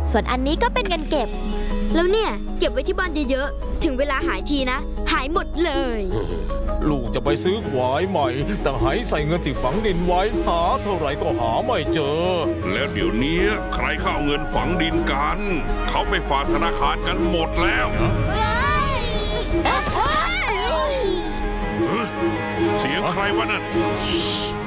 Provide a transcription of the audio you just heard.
ส่วนอันนี้ก็เป็นเงินเก็บแล้วเนี่ยเก็บไว้ที่บ้านเยอะๆถึงเวลาหายทีนะหายหมดเลยลูกจะไปซื้อควายใหม่แต่หายใส่เงินที่ฝังดินไว้หาเท่าไหร่ก็หาไม่เจอแล้วเดี๋ยวนี้ใครเข้าเงินฝังดินกันเขาไปฝากธนาคารกันหมดแล้วเสียงใครวะนั่น